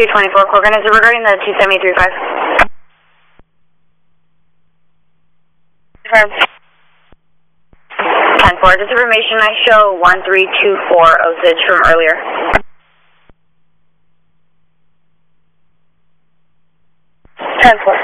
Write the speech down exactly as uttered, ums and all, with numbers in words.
two twenty-four, coordinates regarding the two seventy three five. Confirm. ten four, this information I show one three two four Osage from earlier. ten four.